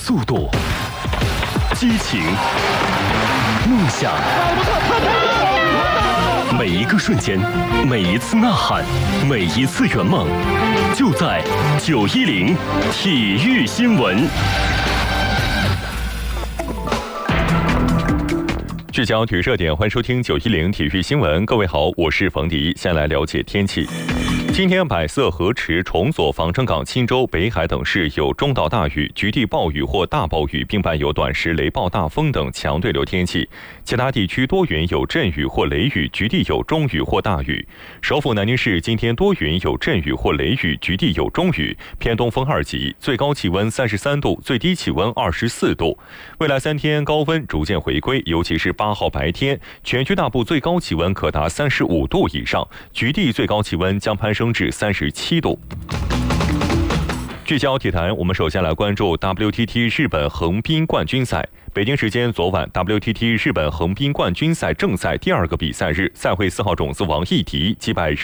速度、激情、梦想，每一个瞬间，每一次呐喊，每一次圆梦，就在910体育新闻。聚焦体育热点，欢迎收听910体育新闻。各位好，我是冯迪，先来了解天气。今天百色、河池、崇左、防城港、钦州、北海等市有中到大雨，局地暴雨或大暴雨，并伴有短时雷暴、大风等强对流天气。其他地区多云有阵雨或雷雨，局地有中雨或大雨。首府南京市今天多云有阵雨或雷雨，局地有中雨，偏东风2级，最高气温33度，最低气温24度。未来3天高温逐渐回归，尤其是8号白天，全区大部最高气温可达35度以上，局地最高气温将攀升至37度。聚焦体坛，我们首先来关注 WTT 日本横滨冠军赛。北京时间昨晚 ，WTT 日本横滨冠军赛正赛第2个比赛日，赛会4号种子王艺迪击败日